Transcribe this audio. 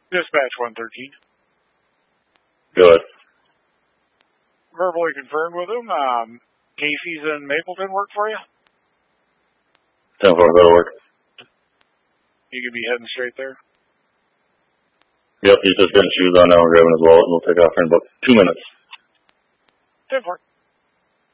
Dispatch 113. Good. Verbally confirmed with him. Casey's in Mapleton work for you? 10-4, that'll work. You could be heading straight there? Yep, he's just getting shoes on now and grabbing his wallet, and we'll take off here in about 2 minutes. 10-4.